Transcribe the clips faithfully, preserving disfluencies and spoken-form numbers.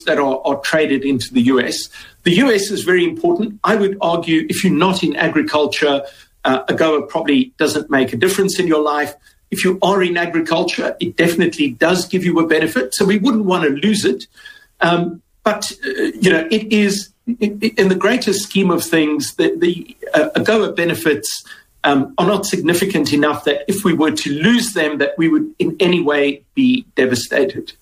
that are, are traded into the U S. The U S is very important. I would argue if you're not in agriculture, uh, AGOA probably doesn't make a difference in your life. If you are in agriculture, it definitely does give you a benefit. So we wouldn't want to lose it. Um, but, uh, you know, it is, in, in the greater scheme of things, the, the uh, AGOA benefits um, are not significant enough that if we were to lose them, that we would in any way be devastated.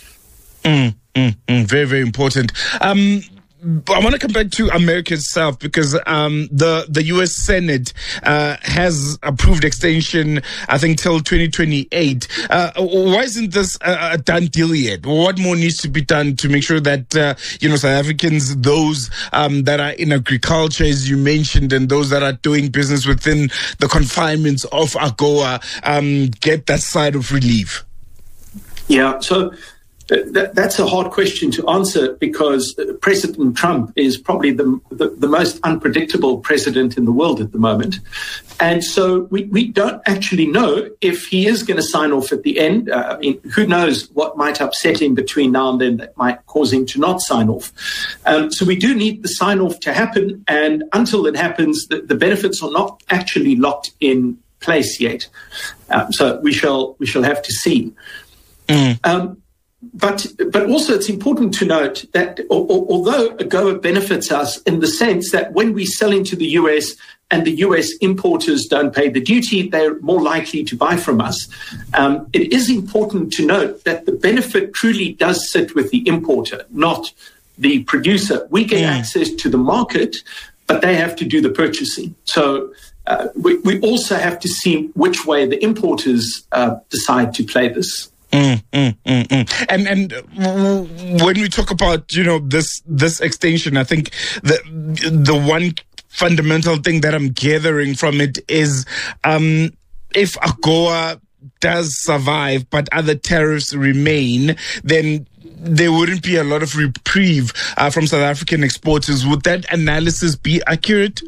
Mm, mm, mm, very, very important. Um, I want to come back to America itself because um, the the U S Senate uh, has approved extension, I think, till twenty twenty-eight. Uh, why isn't this a, a done deal yet? What more needs to be done to make sure that uh, you know South Africans, those um, that are in agriculture, as you mentioned, and those that are doing business within the confinements of AGOA, um, get that side of relief? Yeah. So. That, that's a hard question to answer because President Trump is probably the, the, the most unpredictable president in the world at the moment. And so we, we don't actually know if he is going to sign off at the end. Uh, I mean, who knows what might upset him between now and then that might cause him to not sign off. Um, so we do need the sign off to happen. And until it happens, the, the benefits are not actually locked in place yet. Um, so we shall we shall have to see. Mm. Um, But but also it's important to note that although AGOA benefits us in the sense that when we sell into the U S and the U S importers don't pay the duty, they're more likely to buy from us. Um, it is important to note that the benefit truly does sit with the importer, not the producer. We get yeah. access to the market, but they have to do the purchasing. So uh, we, we also have to see which way the importers uh, decide to play this. Mm, mm, mm, mm. And and when we talk about you know this this extension, I think the the one fundamental thing that I'm gathering from it is um, if AGOA does survive but other tariffs remain, then there wouldn't be a lot of reprieve uh, from South African exporters. Would that analysis be accurate?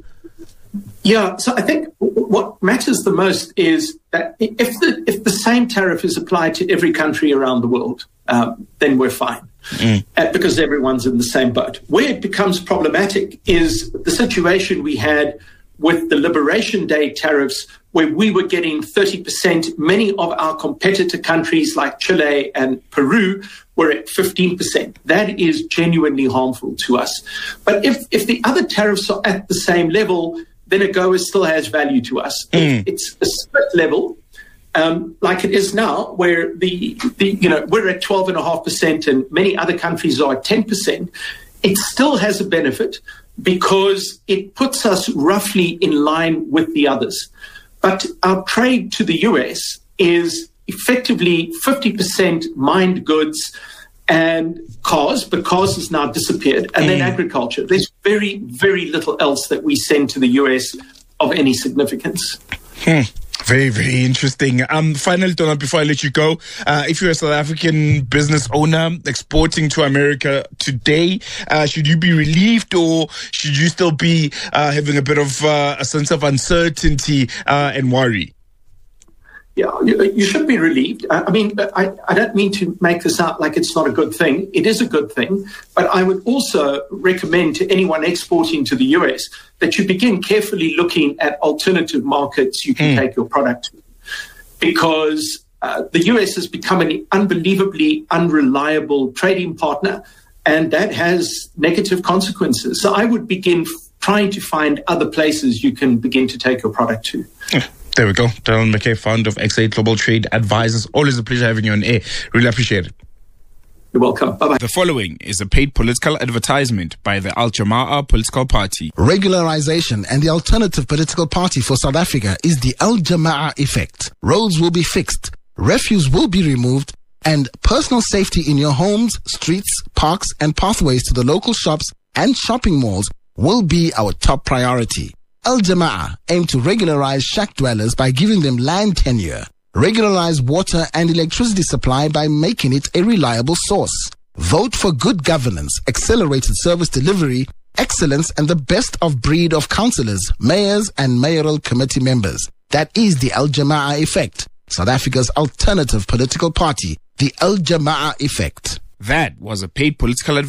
Yeah, so I think what matters the most is that if the if the same tariff is applied to every country around the world, um, then we're fine mm. uh, because everyone's in the same boat. Where it becomes problematic is the situation we had with the Liberation Day tariffs, where we were getting thirty percent. Many of our competitor countries like Chile and Peru were at fifteen percent. That is genuinely harmful to us. But if, if the other tariffs are at the same level, then AGOA still has value to us. Mm. It's a split level, um, like it is now, where the, the you know we're at twelve point five percent and many other countries are at ten percent. It still has a benefit because it puts us roughly in line with the others. But our trade to the U S is effectively fifty percent mined goods and cars, but cars has now disappeared, and mm. then agriculture. There's very, very little else that we send to the U S of any significance. Hmm. Very, very interesting. Um, finally, Donald, before I let you go, uh, if you're a South African business owner exporting to America today, uh, should you be relieved or should you still be uh, having a bit of uh, a sense of uncertainty uh, and worry? Yeah, you, you should be relieved. I, I mean, I, I don't mean to make this out like it's not a good thing. It is a good thing. But I would also recommend to anyone exporting to the U S that you begin carefully looking at alternative markets you can mm. take your product to. Because uh, the U S has become an unbelievably unreliable trading partner, and that has negative consequences. So I would begin f- trying to find other places you can begin to take your product to. Mm. There we go. Donald McKay, founder of X eight Global Trade Advisors. Always a pleasure having you on air. Really appreciate it. You're welcome. Bye-bye. The following is a paid political advertisement by the Al Jamaah political party. Regularization and the alternative political party for South Africa is the Al Jamaah effect. Roads will be fixed, refuse will be removed, and personal safety in your homes, streets, parks, and pathways to the local shops and shopping malls will be our top priority. Al Jamaah aim to regularize shack dwellers by giving them land tenure, regularize water and electricity supply by making it a reliable source. Vote for good governance, accelerated service delivery, excellence, and the best of breed of councillors, mayors, and mayoral committee members. That is the Al Jamaah effect, South Africa's alternative political party, the Al Jamaah effect. That was a paid political advisor.